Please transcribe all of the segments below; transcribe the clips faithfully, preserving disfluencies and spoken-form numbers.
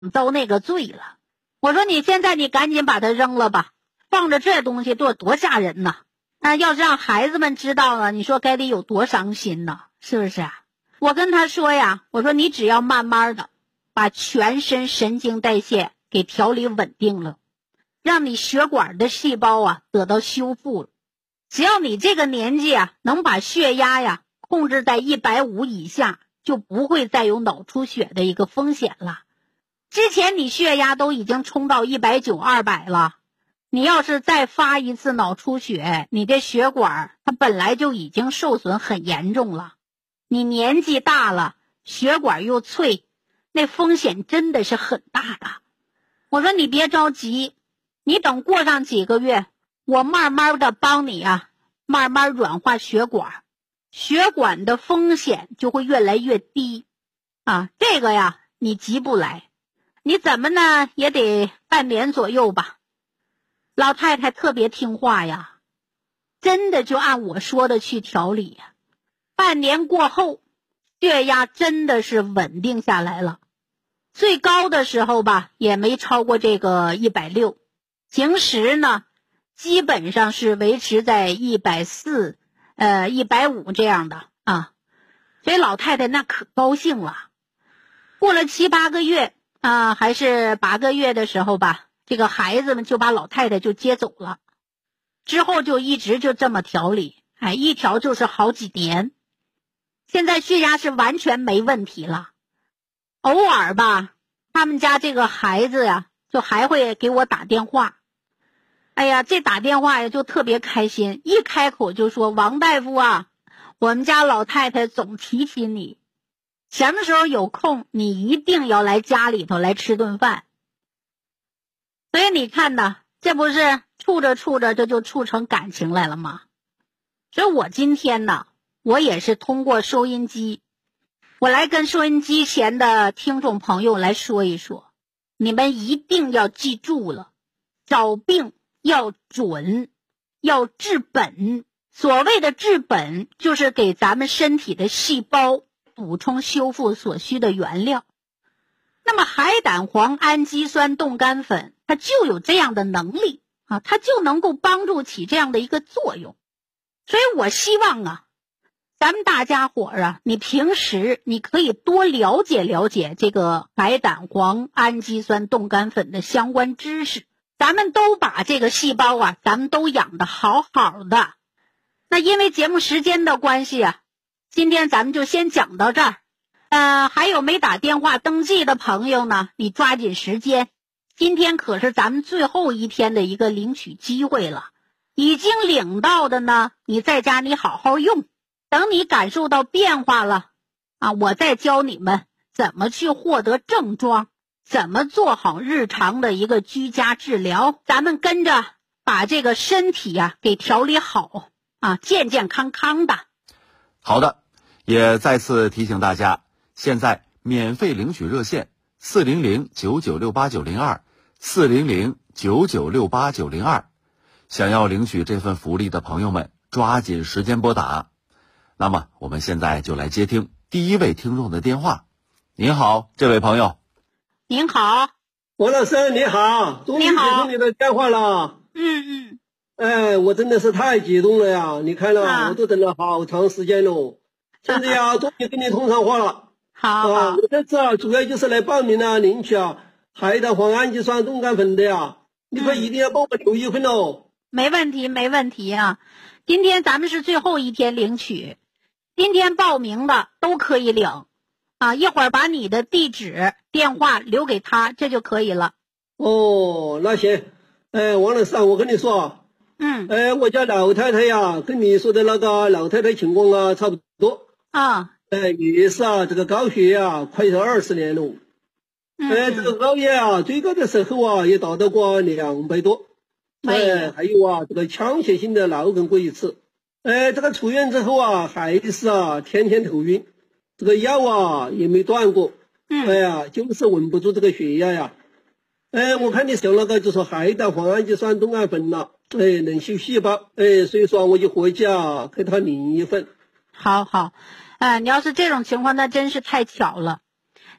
遭那个罪了。我说你现在你赶紧把它扔了吧，放着这东西多多吓人呐！啊，要是让孩子们知道了，你说该得有多伤心呢？是不是啊？我跟他说呀，我说你只要慢慢的把全身神经代谢给调理稳定了，让你血管的细胞啊得到修复了，只要你这个年纪啊能把血压呀控制在一百五以下，就不会再有脑出血的一个风险了。之前你血压都已经冲到一百九、二百了，你要是再发一次脑出血，你这血管它本来就已经受损很严重了，你年纪大了，血管又脆，那风险真的是很大的。我说你别着急，你等过上几个月，我慢慢的帮你啊，慢慢软化血管，血管的风险就会越来越低啊。这个呀，你急不来，你怎么呢也得半年左右吧。老太太特别听话呀，真的就按我说的去调理呀。半年过后，血压真的是稳定下来了，最高的时候吧，也没超过这个一百六，平时呢，基本上是维持在一百四，呃，一百五这样的啊。所以老太太那可高兴了。过了七八个月啊，还是八个月的时候吧，这个孩子们就把老太太就接走了。之后就一直就这么调理，哎，一调就是好几年。现在血压是完全没问题了。偶尔吧，他们家这个孩子呀，就还会给我打电话。哎呀，这打电话呀就特别开心，一开口就说：“王大夫啊，我们家老太太总提起你，什么时候有空，你一定要来家里头来吃顿饭。”所以你看呢，这不是处着处着这就处成感情来了吗？所以我今天呢，我也是通过收音机，我来跟收音机前的听众朋友来说一说，你们一定要记住了，找病要准，要治本。所谓的治本，就是给咱们身体的细胞补充修复所需的原料。那么海胆黄氨基酸冻干粉，它就有这样的能力啊，它就能够帮助起这样的一个作用。所以我希望啊，咱们大家伙儿啊，你平时你可以多了解了解这个海胆黄氨基酸冻干粉的相关知识，咱们都把这个细胞啊，咱们都养得好好的。那因为节目时间的关系啊，今天咱们就先讲到这儿。呃，还有没打电话登记的朋友呢，你抓紧时间，今天可是咱们最后一天的一个领取机会了。已经领到的呢，你在家你好好用，等你感受到变化了啊，我再教你们怎么去获得症状，怎么做好日常的一个居家治疗，咱们跟着把这个身体啊给调理好啊，健健康康的。 好的，也再次提醒大家，现在免费领取热线四零零九九六八九零二 四零零九九六八九零二，想要领取这份福利的朋友们，抓紧时间拨打。那么我们现在就来接听第一位听众的电话。您好，这位朋友。 您好， 王老师你好，终于接通你的电话了。 嗯嗯。 哎，我真的是太激动了呀！你看了，啊、我都等了好长时间了，现在呀，终于跟你通上话了。 好，好啊，我这次啊，主要就是来报名啊，领取啊海胆黄氨基酸冻干粉的呀，你可一定要帮我留一份哦。 没问题，没问题啊！今天咱们是最后一天领取，今天报名的都可以领啊！一会儿把你的地址、电话留给他，这就可以了。 哦，那行。哎，王老师啊，我跟你说， 嗯， 哎，我家老太太呀，跟你说的那个老太太情况啊，差不多啊。 哎，也是啊，这个高血压快有二十年了。 嗯， 哎，这个高血压最高的时候啊，也达到过两百多。哎，还有啊，这个枪械性的脑梗过一次。哎，这个出院之后啊，还是啊，天天头晕，这个药啊也没断过。 嗯， 哎呀，就是稳不住这个血压呀。哎，我看你讲那个就说海胆黄氨基酸冻干粉了，哎，能修细胞，哎，所以说我就回家给他领一份。 好好，哎、呃，你要是这种情况，那真是太巧了。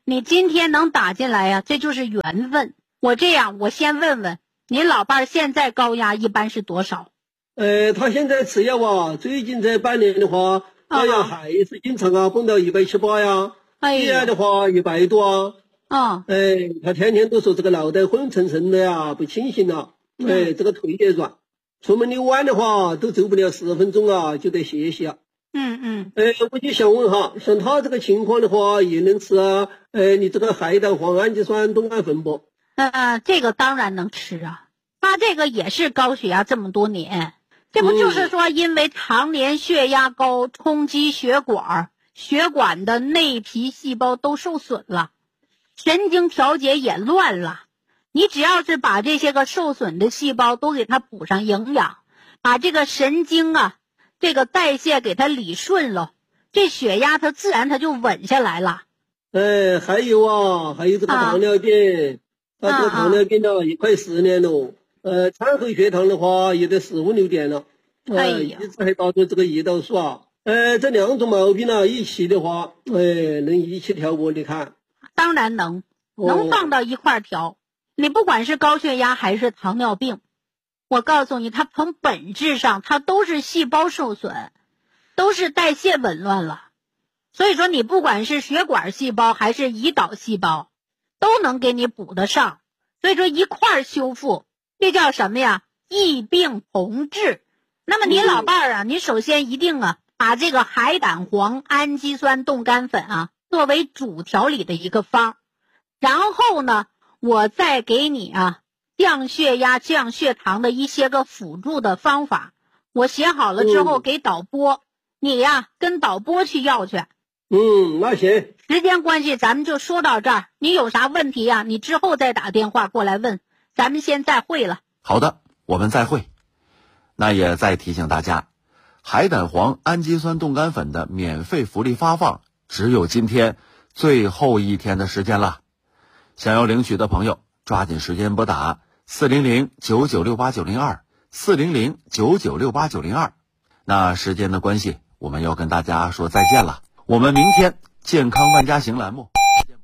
你今天能打进来呀，这就是缘分。我这样，我先问问您老伴儿现在高压一般是多少？ 呃，他现在吃药啊，最近这半年的话，高压还是经常啊蹦到一百七八呀，低压的话一百多啊。 啊， 哎，他天天都说这个脑袋昏沉沉的呀，不清醒了。哎，这个腿也软，出门遛弯的话都走不了十分钟啊，就得歇息啊。 嗯嗯。 哎，我就想问哈，像他这个情况的话，也能吃啊？哎，你这个海胆黄氨基酸冻干粉不？ 呃，这个当然能吃啊。他这个也是高血压这么多年，这不就是说因为常年血压高冲击血管，血管的内皮细胞都受损了，神经调节也乱了。你只要是把这些个受损的细胞都给它补上营养，把这个神经啊这个代谢给它理顺了，这血压它自然它就稳下来了。 哎，还有啊，还有这个糖尿病，他、啊、这个糖尿病呢也快十年了，呃，餐后血糖的话也得十五六点了，呃， 哎、 一直还打着这个胰岛素啊，呃，这两种毛病呢一起的话，哎，能一起调不？你看， 当然能，能放到一块调。哦，你不管是高血压还是糖尿病，我告诉你，它从本质上它都是细胞受损，都是代谢紊乱了。所以说你不管是血管细胞还是胰岛细胞，都能给你补得上。所以说一块修复，这叫什么呀？异病同治。那么你老伴儿啊，你首先一定啊，把这个海胆黄氨基酸冻干粉啊作为主调理的一个方，然后呢我再给你啊降血压降血糖的一些个辅助的方法，我写好了之后给导播，嗯、你呀跟导播去要去。 嗯，那行。 时间关系咱们就说到这儿，你有啥问题呀你之后再打电话过来问，咱们先再会了。 好的，我们再会。那也再提醒大家，海胆黄氨基酸冻干粉的免费福利发放只有今天最后一天的时间了。想要领取的朋友抓紧时间拨打四零零九九六八九零二 四零零九九六八九零二。那时间的关系，我们要跟大家说再见了。我们明天健康万家行栏目，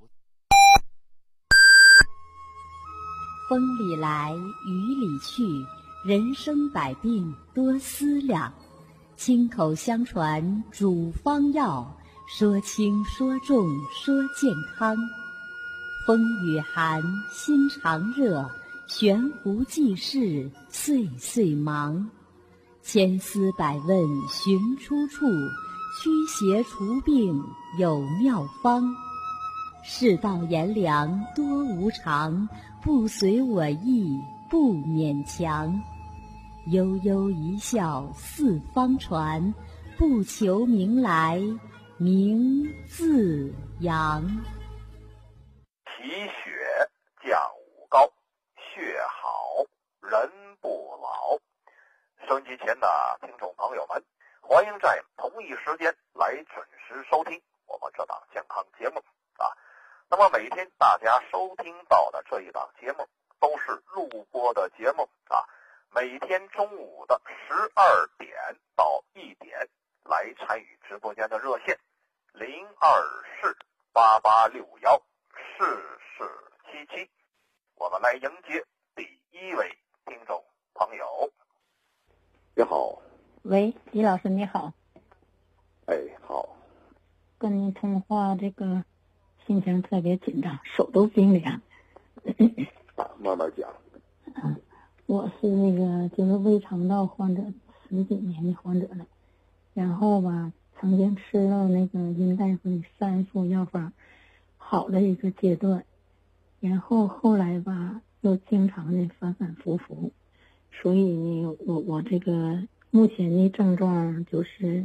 风里来雨里去，人生百病多思量，亲口相传主方药，说轻说重说健康。风雨寒心常热，悬壶济世岁岁忙。千思百问寻出处，驱邪除病有妙方。世道炎凉多无常，不随我意不勉强。悠悠一笑四方传，不求名来名自扬。 提血降五高，血好人不老。收音机前的听众朋友们，欢迎在同一时间来准时收听我们这档健康节目啊。那么每天大家收听到的这一档节目都是录播的节目啊，每天中午的十二点到一点来参与直播间的热线零二四八八六幺四四七七，我们来迎接第一位听众朋友。你好。 喂，李老师你好。 哎，好。 跟您通话，这个心情特别紧张，手都冰凉。 啊，慢慢讲。 嗯，我是那个就是胃肠道患者，十几年的患者了。然后吧，曾经吃了那个殷大夫的三副药方，好了一个阶段，然后后来吧又经常的反反复复，所以呢，我我这个目前的症状就是，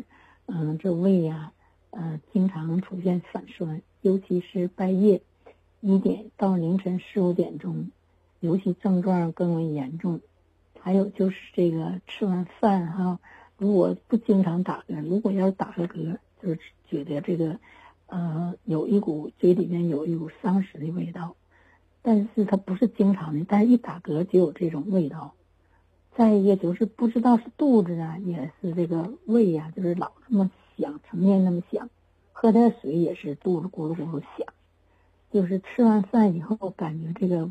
嗯，这胃呀、啊，呃，经常出现反酸，尤其是半夜一点到凌晨四五点钟，尤其症状更为严重。还有就是这个吃完饭哈，如果不经常打嗝，如果要是打个嗝，就是觉得这个，呃，有一股嘴里面有一股丧尸的味道，但是它不是经常的，但是一打嗝就有这种味道。再一个就是不知道是肚子啊，也是这个胃呀、啊，就是老这么响，成天那么响，喝点水也是肚子咕噜咕噜响。 就是吃完饭以后感觉这个